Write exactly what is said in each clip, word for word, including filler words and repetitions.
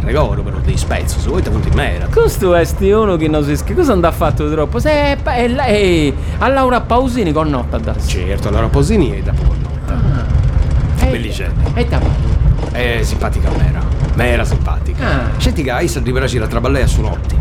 Gregorio, però dei spezzi, se vuoi te punti in mera. Questo è sti uno che non si scrive. Cosa andà fatto troppo? Se è, è lei a Laura Pausini con notta da. Certo, Laura Pausini è da poco. Ah. Bellissima. E da È simpatica mera. Mera simpatica. Ah. Senti che Aisa arriverà a traballare su notti.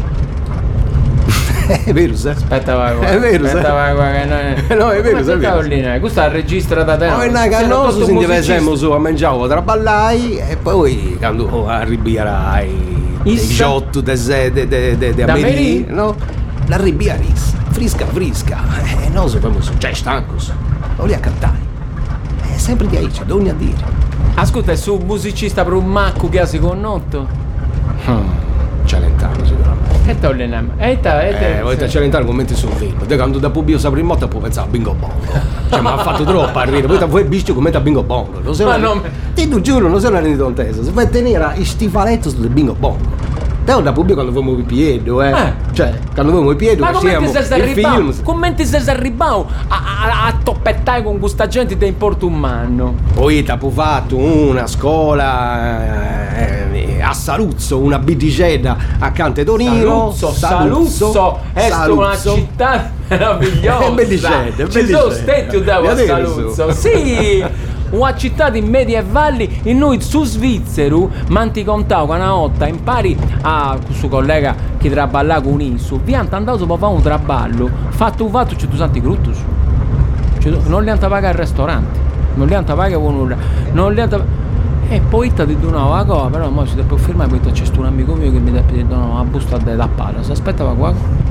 È vero, sai? Aspetta, vai, vai. È vero, Aspetta, sai? vai, vai. Che No, è vero, ma sai? che Carolina, questa è registrata da te. Ma no, che no, si individuiamo su a mangiare, traballai e poi quando arriverai il giotto de de de de de Amerii, no? L'arribbiare frisca frisca. E noi siamo già stanchi. Voglio cantare. È sempre di Aisa, doni a dire. Ascolta, è su musicista per un macco che ha secondo Hmm, Celentano sicuramente. E togliamo. E ta, e Eh, volete Celentano commenti sul film. Da quando da Pubio Sapri Motta può pensare a Bingo Bongo. Cioè, mi ha fatto troppo a ridere. Poi voi visto commenta a Bingo Bongo. Non sei Ma una... non... Ti tu giuro, non sei una rendicontesa. Si fa tenere i stifaletto sul Bingo Bongo. Te da Pubio quando famo i piedi, eh. eh. Cioè, quando famo i piedi, ma commenti se sei film. Commenti se sei arrivato a, a, a toppettare con questa gente da importo umano. Poi ti ha fatto una scuola eh, a Saluzzo, una bidigeda accanto a Torino. Saluzzo, Saluzzo, è una città meravigliosa. È bellissima, ci sono stati da a Saluzzo. Sì, una città di medievali e noi su Svizzero, manti contavo una volta impari a questo collega che traballa con Insu, vi hanno andato per fare un traballo, fatto un fatto c'è tu santi cruttus. Non li hanno pagato al ristorante, non li hanno pagato con nulla, non li hanno e poi ti detto no, la cosa, però mo si deve firmare perché c'è un amico mio che mi ha detto no, la busta da palla, si aspettava qua.